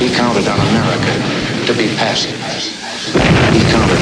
He counted on America to be passive. He counted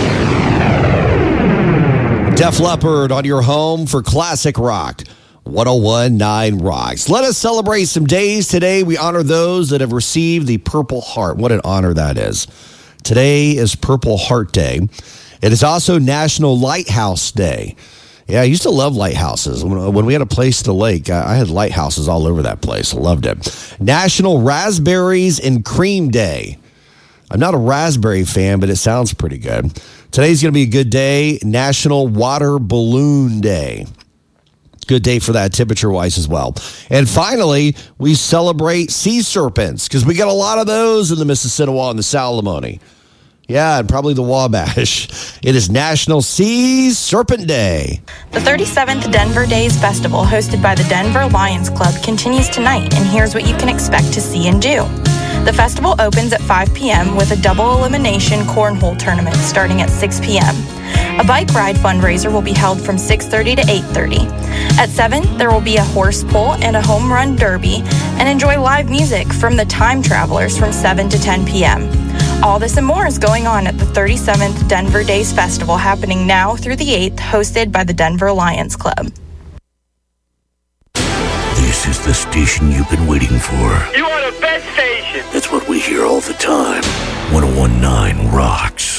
wrong. Def Leppard on your home for classic rock. 101.9 Rocks. Let us celebrate some days today. We honor those that have received the Purple Heart. What an honor that is. Today is Purple Heart Day. It is also National Lighthouse Day. Yeah, I used to love lighthouses. When we had a place at the lake, I had lighthouses all over that place. I loved it. National Raspberries and Cream Day. I'm not a raspberry fan, but it sounds pretty good. Today's going to be a good day. National Water Balloon Day. Good day for that temperature-wise as well. And finally, we celebrate sea serpents because we got a lot of those in the Mississinawa and the Salamone. Yeah, and probably the Wabash. It is National Sea Serpent Day. The 37th Denver Days Festival, hosted by the Denver Lions Club, continues tonight, and here's what you can expect to see and do. The festival opens at 5 p.m. with a double elimination cornhole tournament starting at 6 p.m. A bike ride fundraiser will be held from 6:30 to 8:30. At 7, there will be a horse pull and a home run derby, and enjoy live music from the Time Travelers from 7 to 10 p.m. All this and more is going on at the 37th Denver Days Festival, happening now through the 8th, hosted by the Denver Lions Club. This is the station you've been waiting for. You are the best station. That's what we hear all the time. 101.9 Rocks.